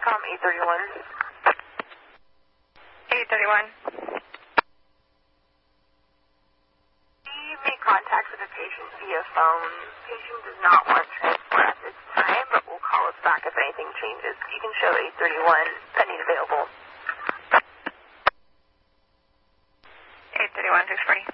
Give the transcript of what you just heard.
com 831. 831. We make contact with the patient via phone. Patient does not want transport at this time, but will call us back if anything changes. You can show 831 pending available. 831, 640.